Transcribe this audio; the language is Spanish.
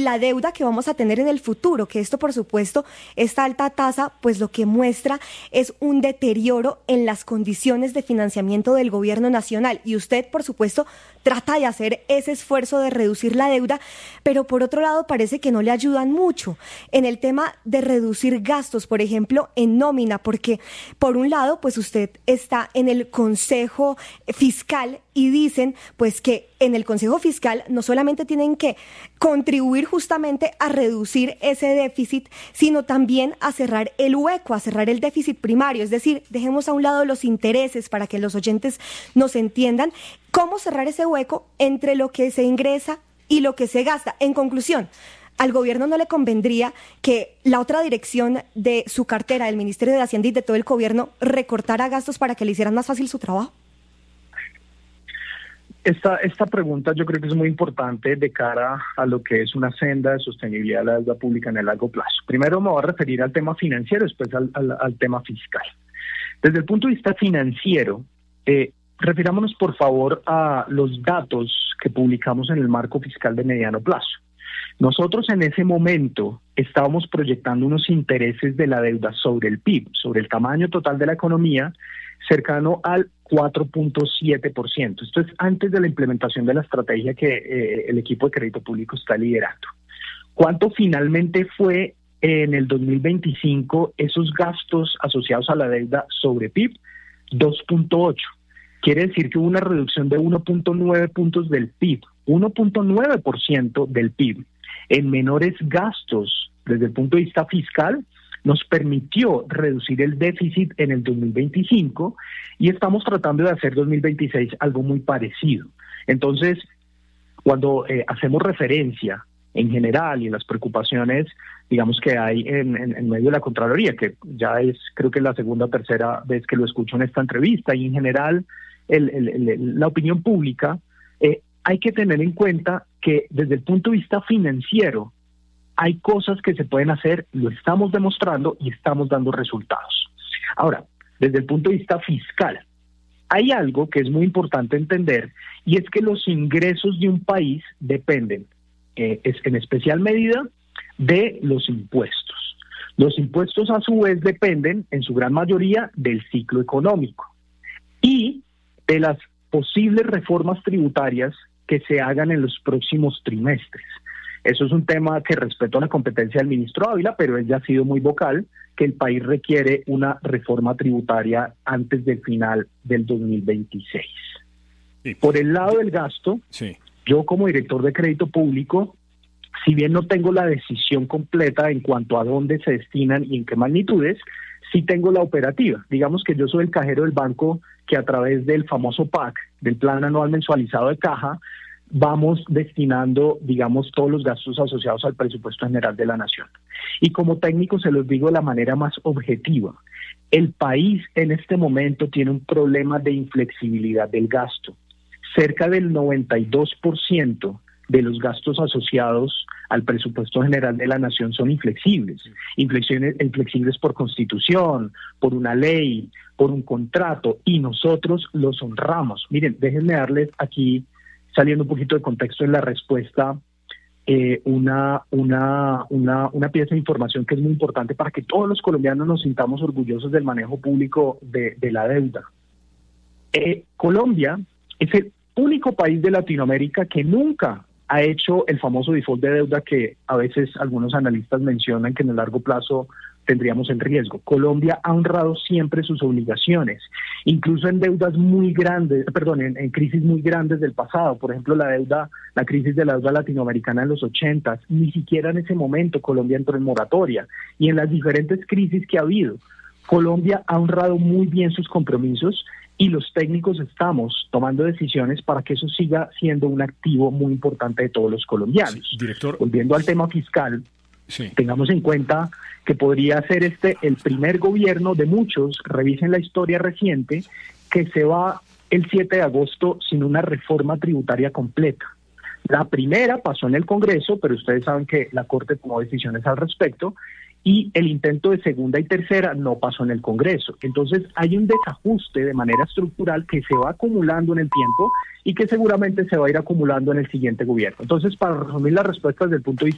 la deuda que vamos a tener en el futuro, que esto, por supuesto, esta alta tasa, pues lo que muestra es un deterioro en las condiciones de financiamiento del gobierno nacional. Y usted, por supuesto, trata de hacer ese esfuerzo de reducir la deuda, pero por otro lado parece que no le ayudan mucho en el tema de reducir gastos, por ejemplo, en nómina, porque por un lado, pues usted está en el Consejo Fiscal y dicen pues que en el Consejo Fiscal no solamente tienen que contribuir justamente a reducir ese déficit, sino también a cerrar el hueco, a cerrar el déficit primario. Es decir, dejemos a un lado los intereses para que los oyentes nos entiendan cómo cerrar ese hueco entre lo que se ingresa y lo que se gasta. En conclusión, ¿al gobierno no le convendría que la otra dirección de su cartera, del Ministerio de Hacienda y de todo el gobierno, recortara gastos para que le hicieran más fácil su trabajo? Esta pregunta yo creo que es muy importante de cara a lo que es una senda de sostenibilidad de la deuda pública en el largo plazo. Primero me voy a referir al tema financiero, después al tema fiscal. Desde el punto de vista financiero, refirámonos por favor a los datos que publicamos en el marco fiscal de mediano plazo. Nosotros en ese momento estábamos proyectando unos intereses de la deuda sobre el PIB, sobre el tamaño total de la economía, cercano al 4.7%. Esto es antes de la implementación de la estrategia que el equipo de crédito público está liderando. ¿Cuánto finalmente fue en el 2025 esos gastos asociados a la deuda sobre PIB? 2.8. Quiere decir que hubo una reducción de 1.9 puntos del PIB, 1.9% del PIB en menores gastos desde el punto de vista fiscal. Nos permitió reducir el déficit en el 2025 y estamos tratando de hacer 2026 algo muy parecido. Entonces, cuando hacemos referencia en general y en las preocupaciones, digamos, que hay en medio de la Contraloría, que ya es creo que la segunda o tercera vez que lo escucho en esta entrevista, y en general la opinión pública, hay que tener en cuenta que desde el punto de vista financiero, hay cosas que se pueden hacer, lo estamos demostrando y estamos dando resultados. Ahora, desde el punto de vista fiscal, hay algo que es muy importante entender, y es que los ingresos de un país dependen, en especial medida, de los impuestos. Los impuestos, a su vez, dependen, en su gran mayoría, del ciclo económico y de las posibles reformas tributarias que se hagan en los próximos trimestres. Eso es un tema que respeto a la competencia del ministro Ávila, pero él ya ha sido muy vocal, que el país requiere una reforma tributaria antes del final del 2026. Sí. Por el lado del gasto, sí, yo como director de crédito público, si bien no tengo la decisión completa en cuanto a dónde se destinan y en qué magnitudes, sí tengo la operativa. Digamos que yo soy el cajero del banco que a través del famoso PAC, del Plan Anual Mensualizado de Caja, vamos destinando, digamos, todos los gastos asociados al presupuesto general de la nación. Y como técnico se los digo de la manera más objetiva. El país en este momento tiene un problema de inflexibilidad del gasto. Cerca del 92% de los gastos asociados al presupuesto general de la nación son inflexibles. Inflexibles por constitución, por una ley, por un contrato, y nosotros los honramos. Miren, déjenme darles aquí, saliendo un poquito de contexto en la respuesta, una pieza de información que es muy importante para que todos los colombianos nos sintamos orgullosos del manejo público de la deuda. Colombia es el único país de Latinoamérica que nunca ha hecho el famoso default de deuda que a veces algunos analistas mencionan que en el largo plazo tendríamos en riesgo. Colombia ha honrado siempre sus obligaciones, incluso en deudas muy grandes, en crisis muy grandes del pasado. Por ejemplo, la crisis de la deuda latinoamericana en los 80, ni siquiera en ese momento Colombia entró en moratoria. Y en las diferentes crisis que ha habido, Colombia ha honrado muy bien sus compromisos y los técnicos estamos tomando decisiones para que eso siga siendo un activo muy importante de todos los colombianos. Sí, director. Volviendo al tema fiscal, sí, tengamos en cuenta que podría ser el primer gobierno de muchos, revisen la historia reciente, que se va el 7 de agosto sin una reforma tributaria completa. La primera pasó en el Congreso, pero ustedes saben que la Corte tomó decisiones al respecto, y el intento de segunda y tercera no pasó en el Congreso. Entonces hay un desajuste de manera estructural que se va acumulando en el tiempo y que seguramente se va a ir acumulando en el siguiente gobierno. Entonces, para resumir la respuesta desde el punto de